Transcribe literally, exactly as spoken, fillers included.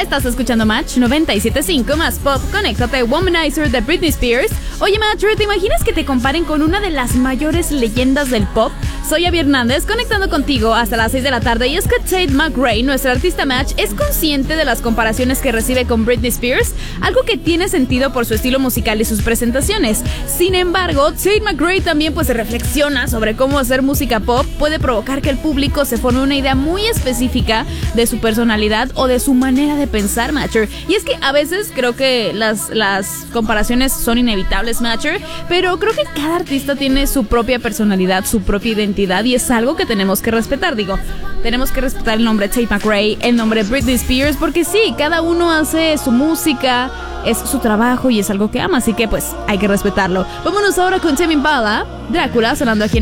Estás escuchando Match noventa y siete punto cinco más pop. Conéctate, Womanizer de Britney Spears. Oye, Match, ¿te imaginas que te comparen con una de las mayores leyendas del pop? Soy Abby Hernández, conectando contigo hasta las seis de la tarde. Y es que Tate McRae, nuestra artista Match, es consciente de las comparaciones que recibe con Britney Spears, algo que tiene sentido por su estilo musical y sus presentaciones. Sin embargo, Tate McRae también pues se reflexiona sobre cómo hacer música pop puede provocar que el público se forme una idea muy específica de su personalidad o de su manera de pensar, Matcher. Y es que a veces creo que las, las comparaciones son inevitables, Matcher, pero creo que cada artista tiene su propia personalidad, su propia identidad, y es algo que tenemos que respetar. Digo, tenemos que respetar el nombre Tate McRae, el nombre Britney Spears, porque sí, cada uno hace su música, es su trabajo y es algo que ama, así que pues hay que respetarlo. Vámonos ahora con Tame Impala, Drácula, sonando aquí en